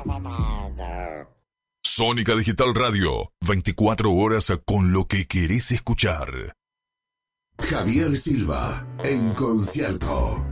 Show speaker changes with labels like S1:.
S1: Sónica Digital Radio, 24 horas con lo que querés escuchar.
S2: Javier Silva, en concierto.